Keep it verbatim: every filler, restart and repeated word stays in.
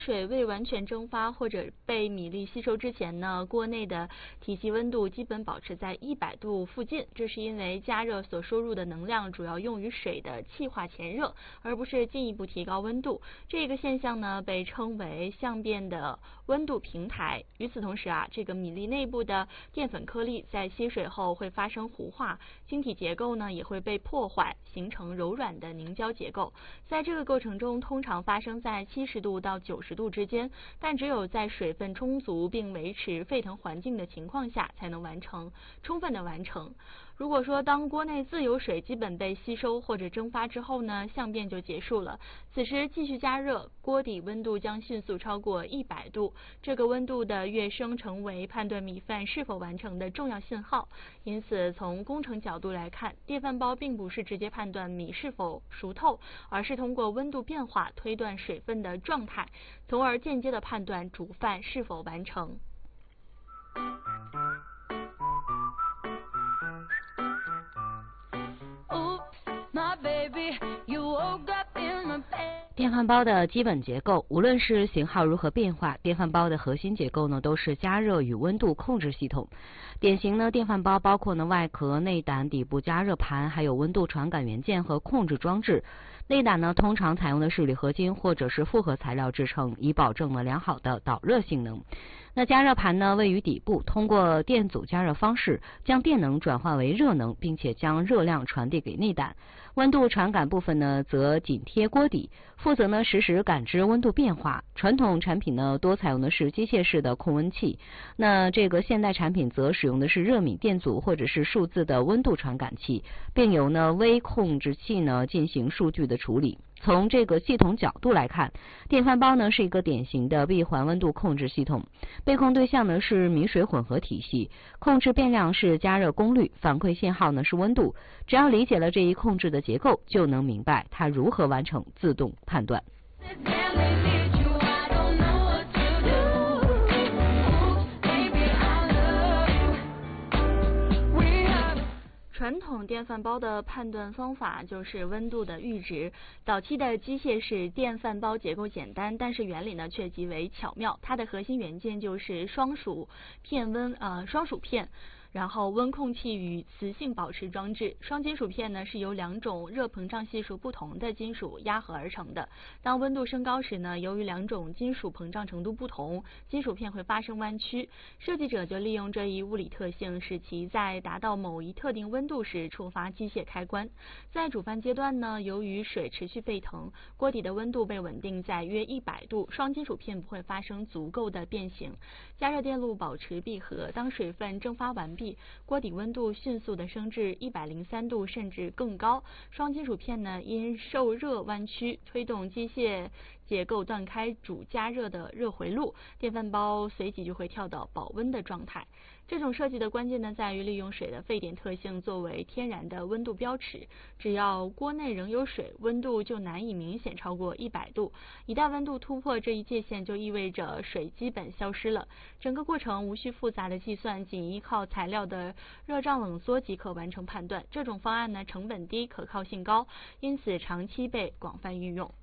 水未完全蒸发或者被米粒吸收之前呢，锅内的体系温度基本保持在一百度附近，这是因为加热所收入的能量主要用于水的气化前热，而不是进一步提高温度。这个现象呢被称为相变的温度平台。与此同时啊，这个米粒内部的淀粉颗粒在吸水后会发生糊化，晶体结构呢也会被破坏，形成柔软的凝胶结构。在这个过程中，通常发生在七十度到九十度之间，但只有在水分充足并维持沸腾环境的情况下，才能完成充分的完成。如果说当锅内自由水基本被吸收或者蒸发之后呢，相变就结束了。此时继续加热，锅底温度将迅速超过一百度，这个温度的跃升成为判断米饭是否完成的重要信号。因此，从工程角度来看，电饭煲并不是直接判断米是否熟透，而是通过温度变化推断水分的状态，从而间接的判断煮饭是否完成。 电饭煲的基本结构，无论是型号如何变化，电饭煲的核心结构呢都是加热与温度控制系统。典型呢电饭煲包括呢外壳、内胆、底部加热盘，还有温度传感元件和控制装置。内胆呢通常采用的是铝合金或者是复合材料制成，以保证了良好的导热性能。那加热盘呢位于底部，通过电阻加热方式将电能转化为热能，并且将热量传递给内胆。温度传感部分呢则紧贴锅底，负责呢实时感知温度变化。传统产品呢多采用的是机械式的控温器，那这个现代产品则使用的是热敏电阻或者是数字的温度传感器，并由呢微控制器呢进行数据的处理。从这个系统角度来看，电饭煲呢是一个典型的闭环温度控制系统，被控对象呢是米水混合体系，控制变量是加热功率，反馈信号呢是温度。只要理解了这一控制的结构，就能明白它如何完成自动判断。 传统电饭煲的判断方法就是温度的阈值。早期的机械式电饭煲结构简单，但是原理呢却极为巧妙。它的核心元件就是双薯片温呃双薯片。然后温控器与磁性保持装置。双金属片呢是由两种热膨胀系数不同的金属压合而成的。当温度升高时呢，由于两种金属膨胀程度不同，金属片会发生弯曲。设计者就利用这一物理特性，使其在达到某一特定温度时触发机械开关。在煮饭阶段呢，由于水持续沸腾，锅底的温度被稳定在约一百度，双金属片不会发生足够的变形。加热电路保持闭合，当水分蒸发完毕，锅底温度迅速的升至一百零三度甚至更高。双金属片呢因受热弯曲，推动机械结构断开主加热的热回路，电饭煲随即就会跳到保温的状态。这种设计的关键呢在于利用水的沸点特性作为天然的温度标尺，只要锅内仍有水，温度就难以明显超过一百度。一旦温度突破这一界限，就意味着水基本消失了。整个过程无需复杂的计算，仅依靠材料的热胀冷缩即可完成判断。这种方案呢成本低，可靠性高，因此长期被广泛运用。